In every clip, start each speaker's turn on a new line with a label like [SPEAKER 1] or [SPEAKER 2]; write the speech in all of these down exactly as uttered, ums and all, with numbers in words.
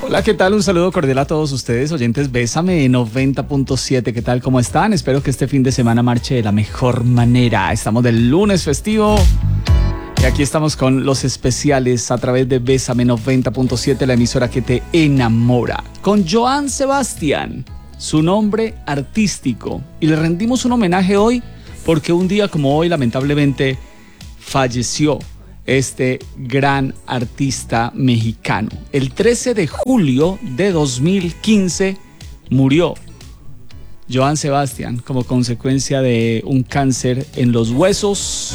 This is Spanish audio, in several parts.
[SPEAKER 1] Hola, ¿qué tal? Un saludo cordial a todos ustedes, oyentes Bésame noventa punto siete. ¿Qué tal? ¿Cómo están? Espero que este fin de semana marche de la mejor manera. Estamos del lunes festivo y aquí estamos con los especiales a través de Bésame noventa punto siete, la emisora que te enamora. Con Joan Sebastián, su nombre artístico. Y le rendimos un homenaje hoy porque un día como hoy, lamentablemente, falleció este gran artista mexicano. El trece de julio de dos mil quince murió Joan Sebastián como consecuencia de un cáncer en los huesos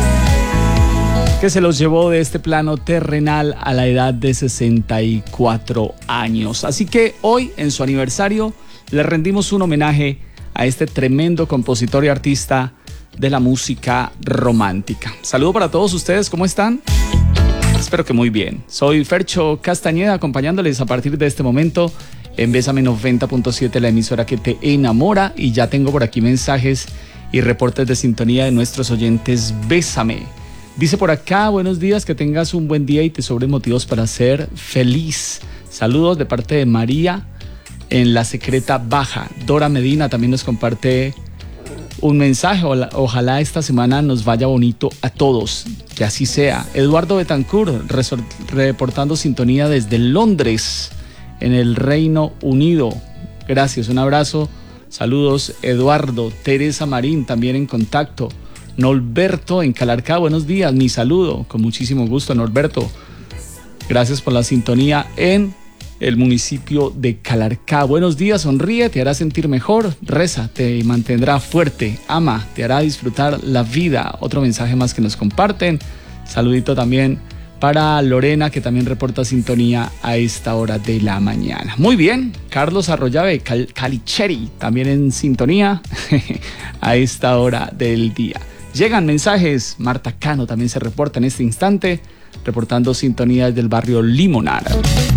[SPEAKER 1] que se los llevó de este plano terrenal a la edad de sesenta y cuatro años. Así que hoy, en su aniversario, le rendimos un homenaje a este tremendo compositor y artista de la música romántica. Saludo para todos ustedes, ¿cómo están? Espero que muy bien. Soy Fercho Castañeda, acompañándoles a partir de este momento en Bésame noventa punto siete, la emisora que te enamora, y ya tengo por aquí mensajes y reportes de sintonía de nuestros oyentes Bésame. Dice por acá: buenos días, que tengas un buen día y te sobren motivos para ser feliz. Saludos de parte de María en La Secreta Baja. Dora Medina también nos comparte un mensaje. Ojalá esta semana nos vaya bonito a todos, que así sea. Eduardo Betancourt reportando sintonía desde Londres, en el Reino Unido. Gracias, un abrazo, saludos Eduardo. Teresa Marín también en contacto. Norberto en Calarcá, buenos días, mi saludo, con muchísimo gusto, Norberto. Gracias por la sintonía en el municipio de Calarcá. Buenos días, sonríe, te hará sentir mejor, reza, te mantendrá fuerte, ama, te hará disfrutar la vida. Otro mensaje más que nos comparten. Saludito también para Lorena, que también reporta sintonía a esta hora de la mañana. Muy bien, Carlos Arroyave, Cal- Calicheri, también en sintonía a esta hora del día. Llegan mensajes. Marta Cano también se reporta en este instante, reportando sintonía desde el barrio Limonar.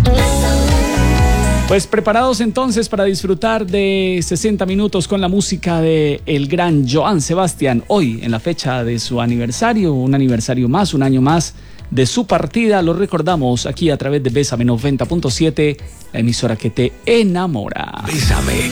[SPEAKER 1] Pues preparados entonces para disfrutar de sesenta minutos con la música de el gran Joan Sebastián. Hoy, en la fecha de su aniversario, un aniversario más, un año más de su partida, lo recordamos aquí a través de Bésame noventa punto siete, la emisora que te enamora. Bésame.